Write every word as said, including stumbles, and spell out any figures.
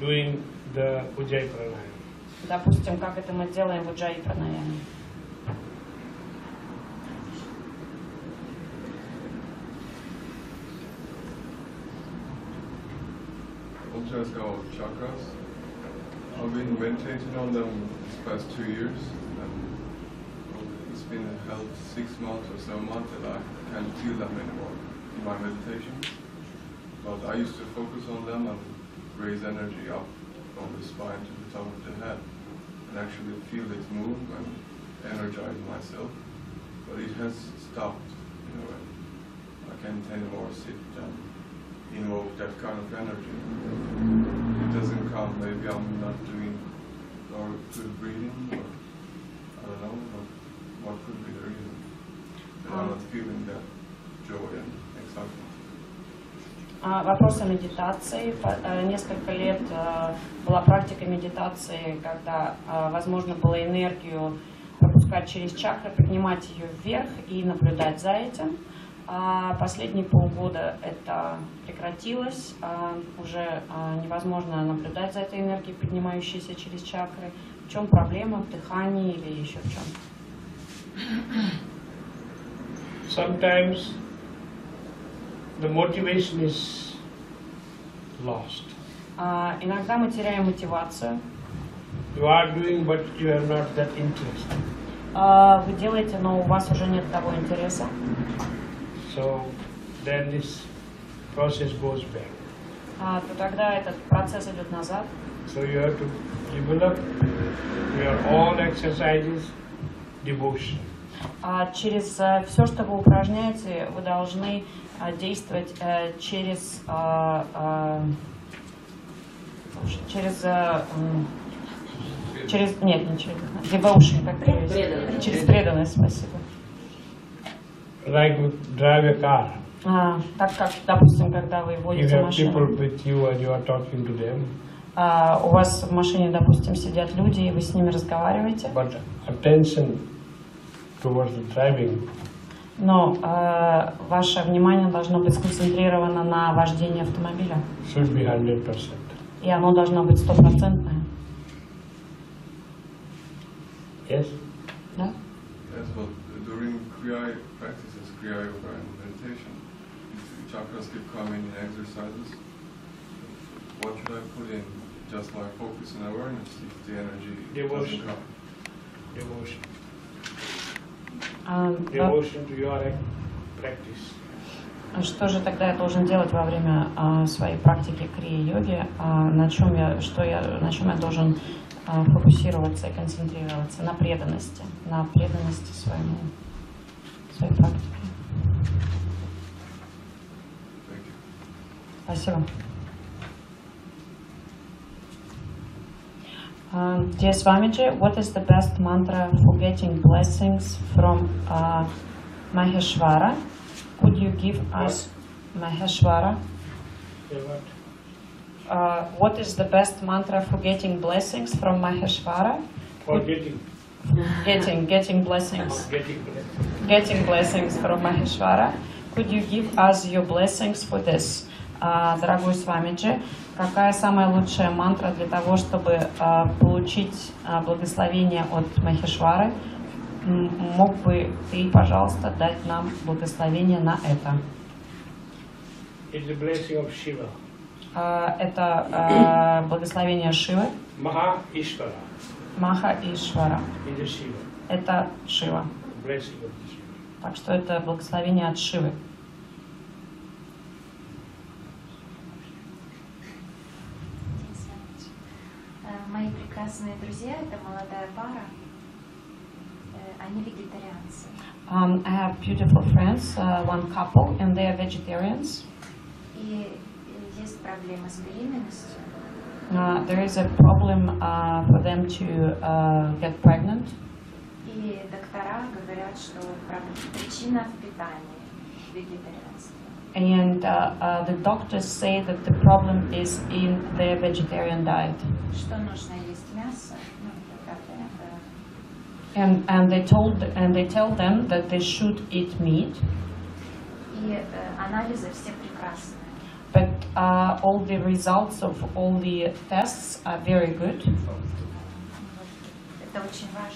doing the Ujjayi Pranayama. Допустим, как это мы делаем в Ujjayi Pranayama. Ujjayi is called chakras. I've been meditating on them these past two years, and it's been held six months or so months that I can't feel them anymore in my meditation. But I used to focus on them and raise energy up from the spine to the top of the head, and actually feel it move and energize myself. But it has stopped, you know, and I can't anymore sit and invoke that kind of energy. It doesn't come, maybe I'm not doing or good breathing, or I don't know, but what could be the reason that I'm not feeling that joy and excitement? Вопрос о медитации. Несколько лет была практика медитации, когда возможно было энергию пропускать через чакры, поднимать ее вверх и наблюдать за этим. А последние полгода это прекратилось, уже невозможно наблюдать за этой энергией, поднимающейся через чакры. В чем проблема? В дыхании или еще в чем? Sometimes the motivation is lost. А, иногда мы теряем мотивацию. You are doing, but you are not that interested. А, вы делаете, но у вас уже нет того интереса. So then this process goes back. А, то тогда этот процесс идет назад. So you have to develop your all exercises, devotion. А, через а, все, что вы упражняете, вы должны а, действовать а, через а, а, через а, через нет не через devotion, как перевести? Через преданность, спасибо. Like drive a car. А, так как, допустим, когда вы You водите have машину, people with you and you are talking to them. а, у вас в машине, допустим, сидят люди, и вы с ними разговариваете, But attention towards the driving но а, ваше внимание должно быть сконцентрировано на вождении автомобиля, should be one hundred percent. и оно должно быть стопроцентное. Yes? Да? Yes, but during Kriya practices, Kriya Yoga and meditation, the chakras keep coming in exercises. What should I put in? Just my focus and awareness if the energy Devotion. doesn't come? Devotion. А, да. Devotion to your act- practice. Что же тогда я должен делать во время а, своей практики крия-йоги? А, на чем я, что я, на чем я должен а, фокусироваться и концентрироваться? На преданности, на преданности своему, своей практике. Thank you. Спасибо. Um, dear Swamiji, what is the best mantra for getting blessings from uh, Maheshwara? Could you give us Maheshwara? Say what? Uh, what is the best mantra for getting blessings from Maheshwara? For getting, Getting, getting blessings. getting blessed. Getting blessings from Maheshwara. Could you give us your blessings for this? Uh, дорогой Свамиджи, какая самая лучшая мантра для того, чтобы uh, получить uh, благословение от Махешвары? М- Мог бы ты, пожалуйста, дать нам благословение на это? It's the blessing of Shiva. Uh, это uh, благословение Шивы, Maha Ishvara Маха Ишвара. is the Shiva. Это Шива. Blessing of the Shiva. Так что это благословение от Шивы. Мои прекрасные друзья, это молодая пара, они вегетарианцы. Um, I have beautiful friends, uh, one couple, and they are vegetarians. И есть проблемы с беременностью. Uh, there is a problem uh, for them to uh, get pregnant. И доктора говорят, что причина в питании вегетарианства. And uh, uh, the doctors say that the problem is in their vegetarian diet. Что нужно есть мясо? Ну, это, это, And, and they told and they tell them that they should eat meat. и э, анализы все прекрасные. but uh, all the results of all the tests are very good. Это очень важно.